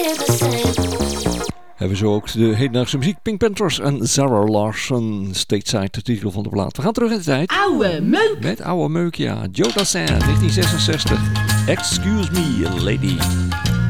Hebben we zo ook de hedendaagse muziek. Pink Panthers en Zara Larsson. Stateside, de titel van de plaat. We gaan terug in de tijd. Oude meuk. Met oude meuk, ja. Joe Dassin, 1966. Excuse me, lady.